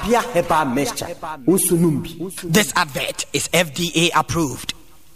Abia Herbal Mixture. This advert is FDA approved.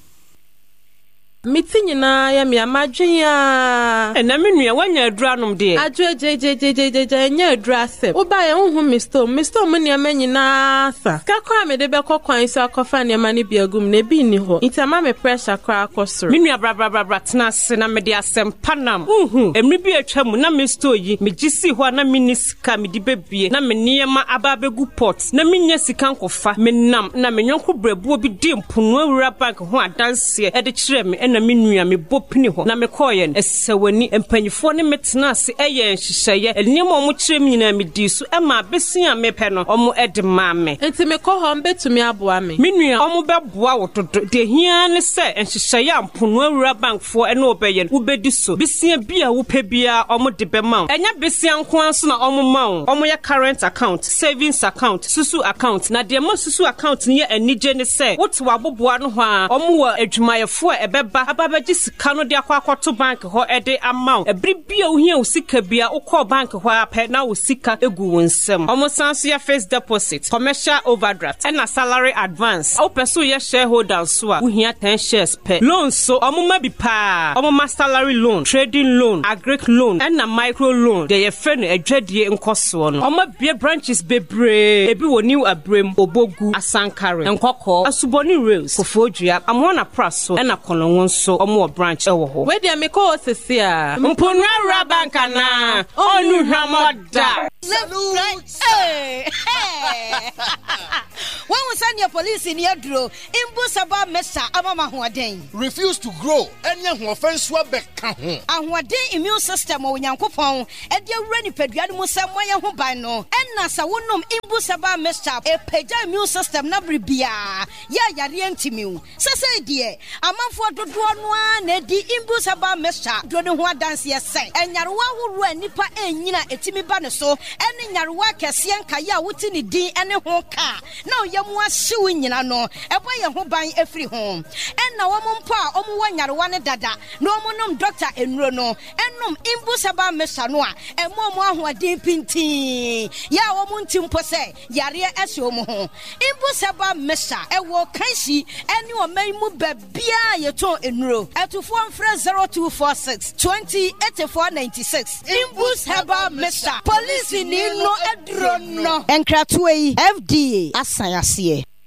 Meeting na ya mi amadwea na menua wanya aduranom de adwe nya adurasem wo ba ye hu Mr. Muni amanyina sa kakwa me de be kokwan so akofa ne ma ne biagum na bi ni ho intama me pressure kra akosoro menua bra tena se na me de asem panam emri bi atwa mu na Mr. yi me gisi ho na minisika me di bebie na me niema aba begu pot na menya sika nkofa me nam na me nyonko brebuo bi di mpono awura bank ho adanse e de kire me na menua me bopini ho na me koye esewani empanyifo ne metena ase eye nhihye enema omo kire me nyina me di so e ma besia me pe no omo ede ma me enti me ko ho mbetumi aboa me menua omo beboa wotodo de hia ne se nhihye ampono awura bank fo e na obeye ubedi so besia bia wo pe bia omo de be ma enya besia nko anso na omo ma omo ya current account savings account susu account na de mo susu account ne anije ne se wote waboboa no ho a omo wa adwumayefo ebeba ababaji sika no de akwakoto bank ho ede amount ebri bia ohia usika bia ukọ bank ho apẹ na usika egu wonsem omo sanso ya first deposit commercial overdraft and salary advance o peso ya shareholder so a ohia 10 shares per loan so omo ma bi pa omo ma salary loan trading loan agric loan and na micro loan de ye fe no adwadie nkoso no omo bia branches bebre ebi wo new abrem obogu asankare nkokọ asuboni rails fofodua amona praso and na kolonwon so omo branch ewo ho we dia me ko sisi a mpono awura bank na onu hwamoda when we send your police in your dro imbusaba mesa amama hoden refuse to grow any offense wa beka ho ahoden immune system o nyankopon e de awura ni padua no musam moye ho ban no enna sa wonom imbusaba mesa e pagya immune system na bribia ya yare antimiu sese die amanfo dodo no na di imbusaba mesa do ne ho adanse yese enyarewa horo anipa enyina etimi ba ne so ene nyarewa kese nkaya wuti ni din ene ho ka na oyemu ahyew nyina no ebo ye ho ban efri ho enna wo mpo a omo wanyarewa ne dada na omo nom doctor enuro no ennom imbusaba mesa no a emo ahoden pintin ya wo munti mpo se yare ahye omo ho imbusaba mesa ewo kansi ene o maimu babia yeto enuro atufo mfra 0246 208496 imbus heba mesa police ni no edro no enkratoe FDA asayase